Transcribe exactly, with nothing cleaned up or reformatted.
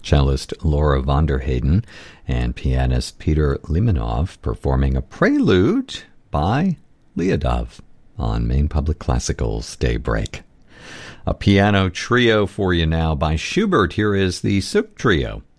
cellist Laura von der Heyden and pianist Peter Limonov performing a prelude by Liadov on Maine Public Classical's Daybreak. A piano trio for you now by Schubert. Here is the Suk Trio.